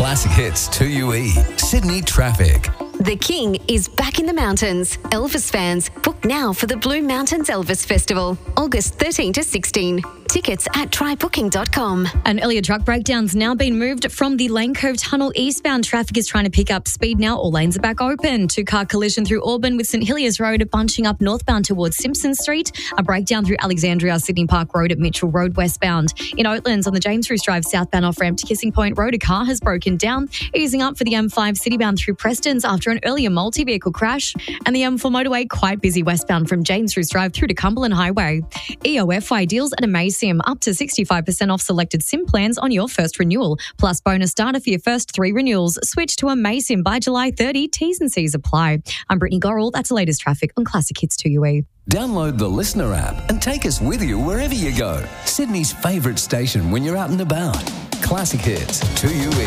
Classic Hits 2UE, Sydney traffic. The King is back in the mountains. Elvis fans, book now for the Blue Mountains Elvis Festival, August 13 to 16. Tickets at trybooking.com. An earlier truck breakdown's now been moved from the Lane Cove Tunnel eastbound. Traffic is trying to pick up speed now. All lanes are back open. Two-car collision through Auburn with St Heliers Road bunching up northbound towards Simpson Street. A breakdown through Alexandria Sydney Park Road at Mitchell Road westbound. In Oatlands on the James Roos Drive southbound off-ramp to Kissing Point Road, a car has broken down. Easing up for the M5 citybound through Prestons after an earlier multi-vehicle crash. And the M4 motorway quite busy westbound from James Roos Drive through to Cumberland Highway. EOFY deals at Amazing up to 65% off selected SIM plans on your first renewal. Plus bonus data for your first 3 renewals. Switch to Amazing by July 30. T's and C's apply. I'm Brittany Gorrell. That's the latest traffic on Classic Hits 2UE. Download the Listener app and take us with you wherever you go. Sydney's favourite station when you're out and about. Classic Hits 2UE.